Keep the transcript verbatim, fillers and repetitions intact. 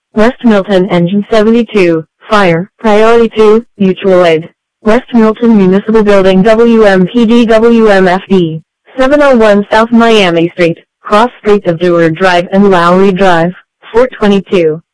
West Milton Engine seventy-two, Fire, Priority two, Mutual Aid. West Milton Municipal Building W M P D W M F D, seven oh one South Miami Street, cross streets of Dewar Drive and Lowry Drive, Fort twenty-two.